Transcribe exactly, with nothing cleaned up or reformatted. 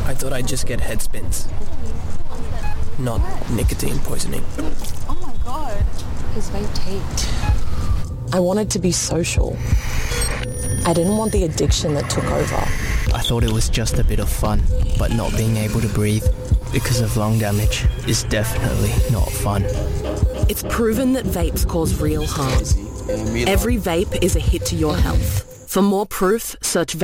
I thought I'd just get head spins. Not nicotine poisoning. Oh my god. His vape taped. I wanted to be social. I didn't want the addiction that took over. I thought it was just a bit of fun, but not being able to breathe because of lung damage is definitely not fun. It's proven that vapes cause real harm. Every vape is a hit to your health. For more proof, search